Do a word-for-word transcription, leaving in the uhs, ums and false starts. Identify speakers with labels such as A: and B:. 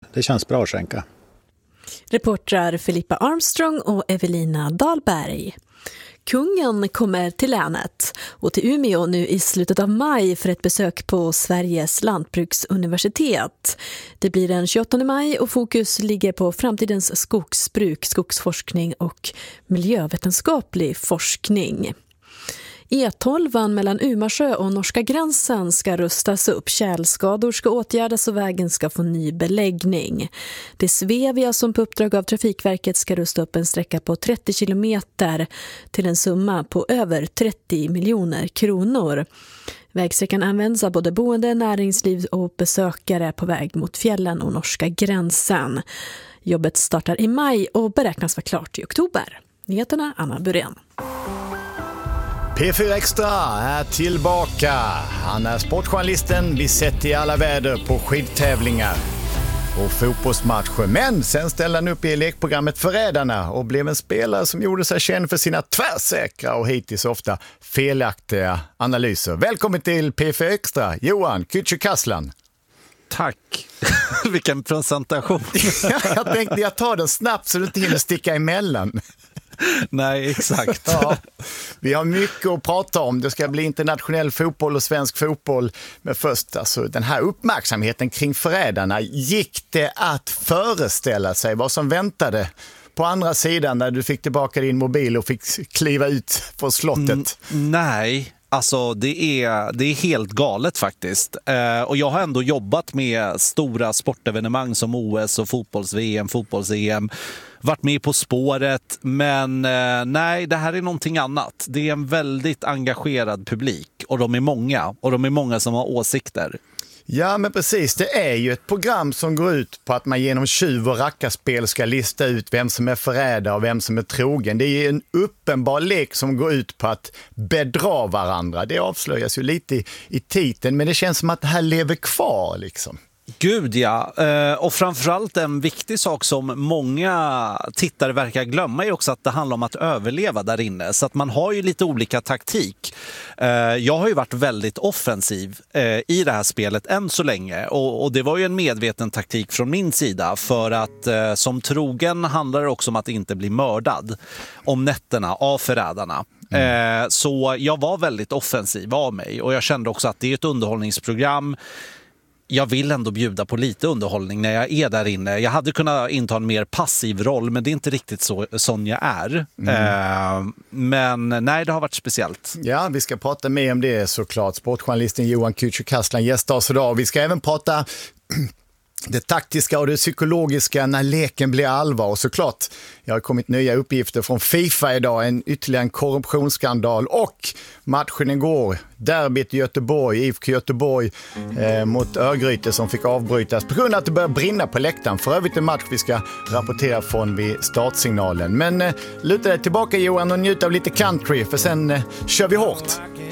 A: det känns bra att skänka.
B: Reportrar Filippa Armstrong och Evelina Dahlberg. Kungen kommer till länet och till Umeå nu i slutet av maj för ett besök på Sveriges lantbruksuniversitet. Det blir den tjugoåttonde maj och fokus ligger på framtidens skogsbruk, skogsforskning och miljövetenskaplig forskning. E tolv mellan Umersjö och norska gränsen ska rustas upp. Tjälskador ska åtgärdas och vägen ska få ny beläggning. Det är Svevia som på uppdrag av Trafikverket ska rusta upp en sträcka på trettio kilometer till en summa på över trettio miljoner kronor. Vägsträckan används av både boende, näringsliv och besökare på väg mot fjällen och norska gränsen. Jobbet startar i maj och beräknas vara klart i oktober. Nyheterna Anna Burén.
C: P fyra Extra är tillbaka. Han är sportjournalisten vi sett i alla väder på skidtävlingar och fotbollsmatcher. Men sen ställde han upp i lekprogrammet Förrädarna och blev en spelare som gjorde sig känd för sina tvärsäkra och hittills ofta felaktiga analyser. Välkommen till P fyra Extra, Johan Kücükaslan.
D: Tack. Vilken presentation.
C: Jag tänkte jag tar den snabbt så du inte hinner sticka emellan.
D: Nej, exakt.
C: Ja, vi har mycket att prata om. Det ska bli internationell fotboll och svensk fotboll. Men först, alltså, den här uppmärksamheten kring Förrädarna. Gick det att föreställa sig vad som väntade på andra sidan när du fick tillbaka din mobil och fick kliva ut på slottet?
D: Mm, nej. Alltså det är, det är helt galet faktiskt. Eh, och jag har ändå jobbat med stora sportevenemang som O S och fotbolls-V M, fotbolls-E M. Varit med På spåret, men eh, nej, det här är någonting annat. Det är en väldigt engagerad publik och de är många. Och de är många som har åsikter.
C: Ja, men precis. Det är ju ett program som går ut på att man genom tjuv- och rackarspel ska lista ut vem som är förrädare och vem som är trogen. Det är en uppenbar lek som går ut på att bedra varandra. Det avslöjas ju lite i, i titeln, men det känns som att det här lever kvar liksom.
D: Gud ja, och framförallt en viktig sak som många tittare verkar glömma är också att det handlar om att överleva där inne. Så att man har ju lite olika taktik. Jag har ju varit väldigt offensiv i det här spelet än så länge. Och det var ju en medveten taktik från min sida. För att som trogen handlar det också om att inte bli mördad om nätterna av förrädarna. Mm. Så jag var väldigt offensiv av mig. Och jag kände också att det är ett underhållningsprogram. Jag vill ändå bjuda på lite underhållning när jag är där inne. Jag hade kunnat inta en mer passiv roll, men det är inte riktigt så sån jag är. Mm. Eh, men nej, det har varit speciellt.
C: Ja, vi ska prata mer om det såklart. Sportjournalisten Johan Kücükaslan gästar oss idag. Vi ska även prata det taktiska och det psykologiska när leken blir allvar. Och såklart, jag har kommit nya uppgifter från FIFA idag. En ytterligare en korruptionsskandal och matchen igår. Derbyt i Göteborg, I F K Göteborg eh, mot Örgryte som fick avbrytas på grund av att det började brinna på läktaren. För övrigt en match vi ska rapportera från vid startsignalen. Men eh, luta dig tillbaka Johan och njut av lite country för sen eh, kör vi hårt.